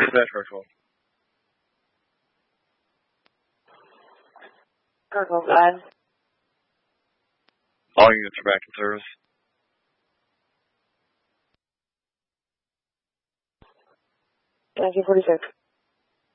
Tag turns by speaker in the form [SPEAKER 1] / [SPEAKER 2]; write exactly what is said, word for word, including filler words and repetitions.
[SPEAKER 1] Dispatch twelve.
[SPEAKER 2] Cargo five.
[SPEAKER 1] All units are back in service.
[SPEAKER 2] nineteen forty-six.